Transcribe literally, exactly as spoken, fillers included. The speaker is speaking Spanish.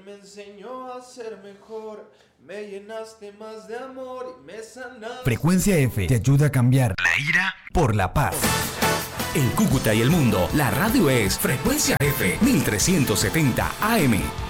me enseñó a ser mejor. Me llenaste más de amor y me sanaste. Frecuencia F te ayuda a cambiar la ira por la paz. En Cúcuta y el mundo, la radio es Frecuencia F mil trescientos setenta A M.